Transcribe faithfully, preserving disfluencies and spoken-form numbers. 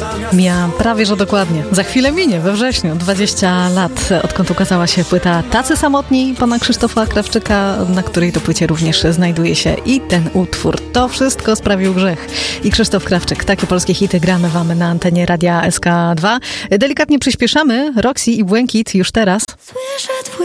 Mija prawie, że dokładnie. Za chwilę minie, we wrześniu, dwadzieścia lat, odkąd ukazała się płyta Tacy Samotni pana Krzysztofa Krawczyka, na której to płycie również znajduje się i ten utwór. To wszystko sprawił grzech. I Krzysztof Krawczyk. Takie polskie hity gramy wam na antenie Radia S K dwa. Delikatnie przyspieszamy. Roxy i Błękit już teraz.